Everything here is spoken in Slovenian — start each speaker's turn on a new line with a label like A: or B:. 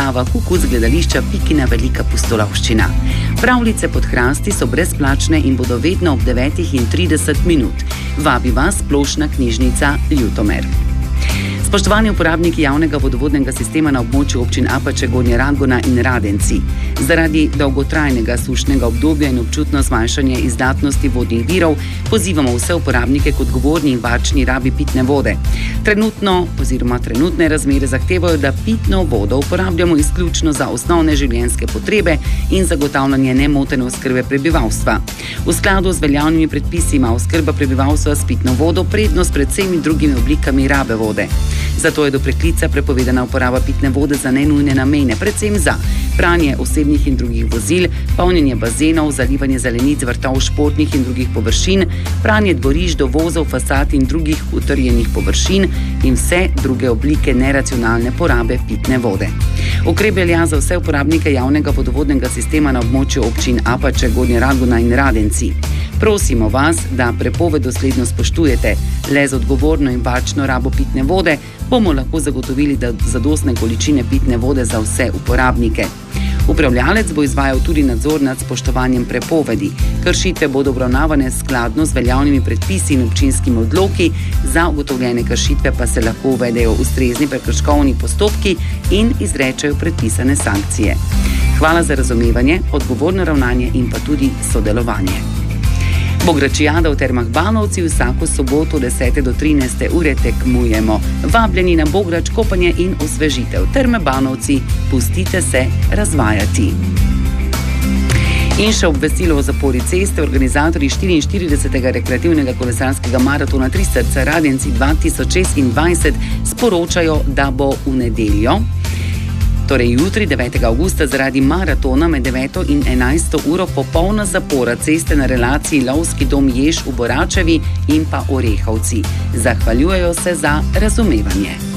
A: predstava Kukus gledališča Pikina velika pustolovščina. Pravljice pod hrasti so brezplačne in bodo vedno ob 9:30. Vabi vas Splošna knjižnica Ljutomer. Spoštovani uporabniki javnega vodovodnega sistema na območju občin Apače, Gornja Radgona in Radenci. Zaradi dolgotrajnega sušnega obdobja in občutno zmanjšanje izdatnosti vodnih virov pozivamo vse uporabnike k odgovorni in varčni rabi pitne vode. Trenutne razmere zahtevajo, da pitno vodo uporabljamo izključno za osnovne življenjske potrebe in zagotavljanje nemotene oskrbe prebivalstva. V skladu z veljavnimi predpisi ima oskrba prebivalstva s pitno vodo prednost pred vsemi drugimi oblikami rabe vode. Zato je do preklica prepovedana uporaba pitne vode za nenujne namene, predvsem za pranje osebnih in drugih vozil, polnjenje bazenov, zalivanje zelenic, vrtov, športnih in drugih površin, pranje dvorišč, dovozov, fasad in drugih utrjenih površin in vse druge oblike neracionalne porabe pitne vode. Ukrep velja za vse uporabnike javnega vodovodnega sistema na območju občin Apače, Gornja Radgona in Radenci. Prosimo vas, da prepoved dosledno spoštujete. Le z odgovorno in varčno rabo pitne vode bomo lahko zagotovili zadostne količine pitne vode za vse uporabnike. Upravljalec bo izvajal tudi nadzor nad spoštovanjem prepovedi. Kršitve bodo obravnavane skladno z veljavnimi predpisi in občinskimi odloki, za ugotovljene kršitve pa se lahko uvedejo ustrezni prekrškovni postopki in izrečejo predpisane sankcije. Hvala za razumevanje, odgovorno ravnanje in pa tudi sodelovanje. Bogračijada v Termah Banovci vsako soboto od 10 do 13 ure tekmujemo. Vabljeni na bograč, kopanje in osvežitev. Terme Banovci, pustite se razvajati. In še obvestilo o zapori ceste. Organizatorji 44. rekreativnega kolesarskega maratona 3 srca Radenci 2026 sporočajo, da bo v nedeljo, torej jutri 9. avgusta, zaradi maratona med 9. in 11. uro popolna zapora ceste na relaciji Lovski dom Jež v Boračevi in pa Orehovci. Zahvaljujejo se za razumevanje.